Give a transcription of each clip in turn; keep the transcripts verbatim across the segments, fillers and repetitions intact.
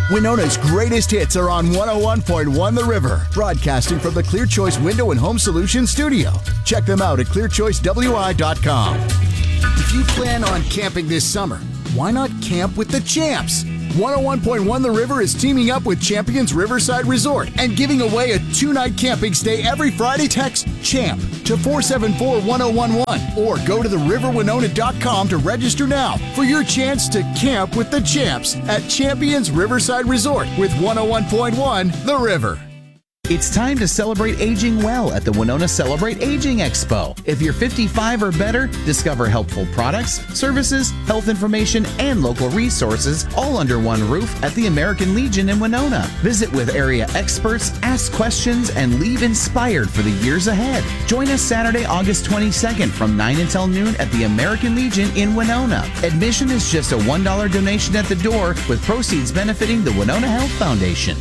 Winona's greatest hits are on one oh one point one The River, broadcasting from the Clear Choice Window and Home Solutions studio. Check them out at clear choice w i dot com. If you plan on camping this summer, why not camp with the champs? one oh one point one The River is teaming up with Champions Riverside Resort and giving away a two-night camping stay every Friday. Text CHAMP to four seven four one oh one one or go to the river winona dot com to register now for your chance to camp with the champs at Champions Riverside Resort with one oh one point one The River. It's time to celebrate aging well at the Winona Celebrate Aging Expo. If you're fifty-five or better, discover helpful products, services, health information, and local resources all under one roof at the American Legion in Winona. Visit with area experts, ask questions, and leave inspired for the years ahead. Join us Saturday, August twenty-second from nine until noon at the American Legion in Winona. Admission is just a one dollar donation at the door with proceeds benefiting the Winona Health Foundation.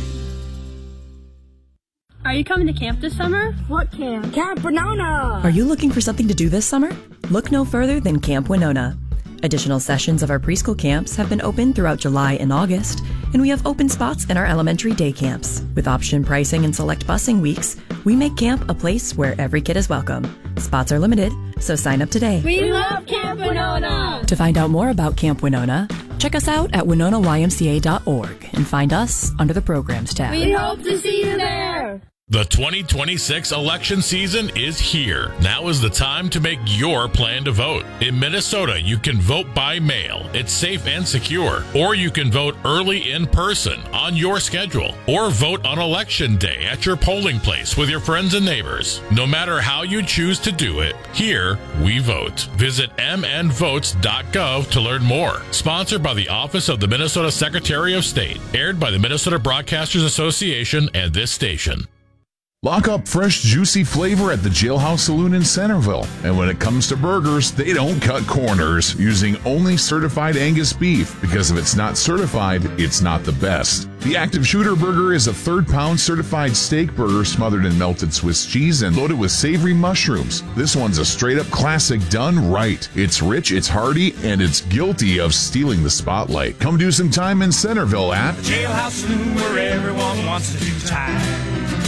Are you coming to camp this summer? What camp? Camp Winona! Are you looking for something to do this summer? Look no further than Camp Winona. Additional sessions of our preschool camps have been open throughout July and August, and we have open spots in our elementary day camps. With option pricing and select busing weeks, we make camp a place where every kid is welcome. Spots are limited, so sign up today. We love Camp Winona! To find out more about Camp Winona, check us out at winona y m c a dot org and find us under the Programs tab. We hope to see you there! The twenty twenty-six election season is here. Now is the time to make your plan to vote. In Minnesota, you can vote by mail. It's safe and secure. Or you can vote early in person on your schedule. Or vote on election day at your polling place with your friends and neighbors. No matter how you choose to do it, here we vote. Visit m n votes dot gov to learn more. Sponsored by the Office of the Minnesota Secretary of State. Aired by the Minnesota Broadcasters Association and this station. Lock up fresh, juicy flavor at the Jailhouse Saloon in Centerville. And when it comes to burgers, they don't cut corners, using only certified Angus beef, because if it's not certified, it's not the best. The Active Shooter Burger is a third-pound certified steak burger smothered in melted Swiss cheese and loaded with savory mushrooms. This one's a straight-up classic done right. It's rich, it's hearty, and it's guilty of stealing the spotlight. Come do some time in Centerville at the Jailhouse Saloon, where everyone wants to do time.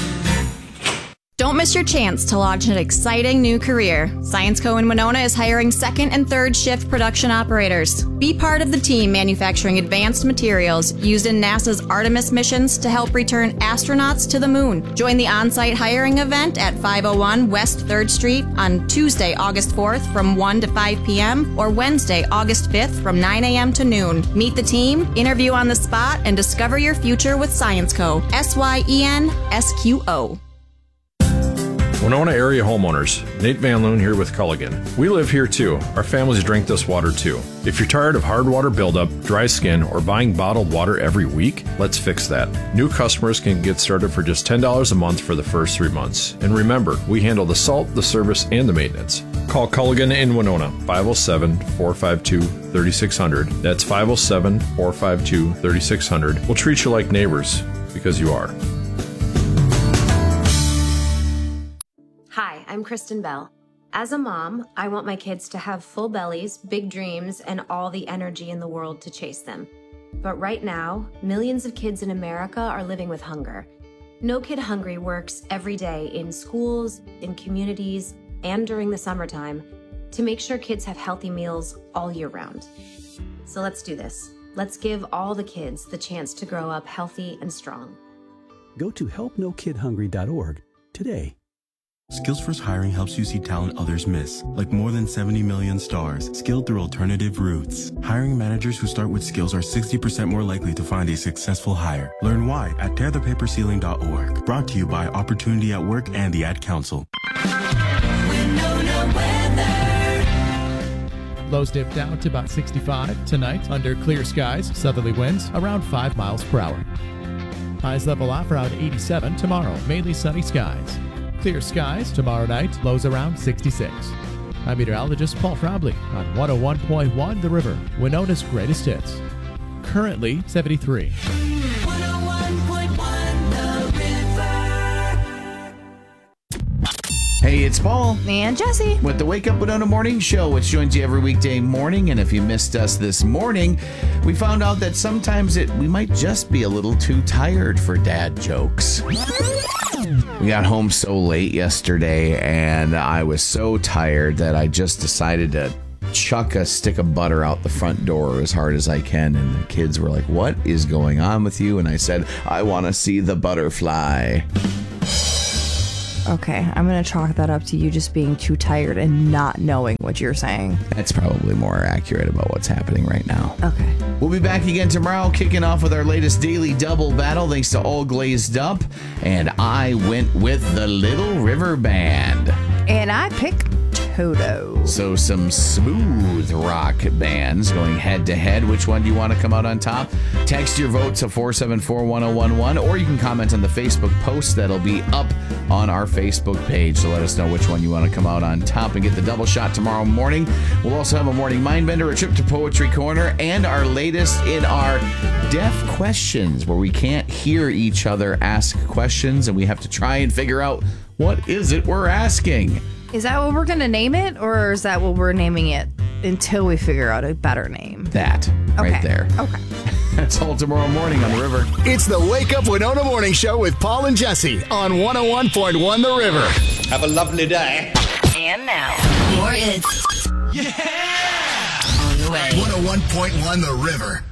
Don't miss your chance to launch an exciting new career. ScienceCo in Winona is hiring second and third shift production operators. Be part of the team manufacturing advanced materials used in NASA's Artemis missions to help return astronauts to the moon. Join the on-site hiring event at five oh one West third Street on Tuesday, August fourth from one to five p.m. or Wednesday, August fifth from nine a.m. to noon. Meet the team, interview on the spot, and discover your future with ScienceCo. S Y E N S Q O. Winona area homeowners, Nate Van Loon here with Culligan. We live here too. Our families drink this water too. If you're tired of hard water buildup, dry skin, or buying bottled water every week, let's fix that. New customers can get started for just ten dollars a month for the first three months. And remember, we handle the salt, the service, and the maintenance. Call Culligan in Winona, five oh seven, four five two, three six zero zero. That's five oh seven, four five two, three six zero zero. We'll treat you like neighbors, because you are. Hi, I'm Kristen Bell. As a mom, I want my kids to have full bellies, big dreams, and all the energy in the world to chase them. But right now, millions of kids in America are living with hunger. No Kid Hungry works every day in schools, in communities, and during the summertime to make sure kids have healthy meals all year round. So let's do this. Let's give all the kids the chance to grow up healthy and strong. Go to help no kid hungry dot org today. Skills First Hiring helps you see talent others miss, like more than seventy million stars, skilled through alternative routes. Hiring managers who start with skills are sixty percent more likely to find a successful hire. Learn why at tear the paper ceiling dot org. Brought to you by Opportunity at Work and the Ad Council. Lows dip down to about sixty-five tonight under clear skies, southerly winds around five miles per hour. Highs level off around eighty-seven tomorrow, mainly sunny skies. Clear skies tomorrow night, lows around sixty-six. I'm meteorologist Paul Frobley on one oh one point one The River, Winona's greatest hits. Currently seventy-three. one oh one point one The River. Hey, it's Paul. And Jesse. With the Wake Up Winona Morning Show, which joins you every weekday morning. And if you missed us this morning, we found out that sometimes it we might just be a little too tired for dad jokes. We got home so late yesterday, and I was so tired that I just decided to chuck a stick of butter out the front door as hard as I can. And the kids were like, "What is going on with you?" And I said, "I want to see the butterfly." Okay, I'm going to chalk that up to you just being too tired and not knowing what you're saying. That's probably more accurate about what's happening right now. Okay. We'll be back again tomorrow, kicking off with our latest daily double battle, thanks to All Glazed Up. And I went with the Little River Band. And I picked Toto. So some smooth rock bands going head to head. Which one do you want to come out on top? Text your vote to four seven four, one oh one one, or you can comment on the Facebook post that'll be up on our Facebook page. So let us know which one you want to come out on top and get the double shot tomorrow morning. We'll also have a morning mind bender, a trip to Poetry Corner, and our latest in our deaf questions, where we can't hear each other ask questions and we have to try and figure out what is it we're asking. Is that what we're going to name it, or is that what we're naming it until we figure out a better name? That, right okay. there. Okay. That's all tomorrow morning on The River. It's the Wake Up Winona Morning Show with Paul and Jesse on one oh one point one The River. Have a lovely day. And now, more hits. Yeah! On the way. one oh one point one The River.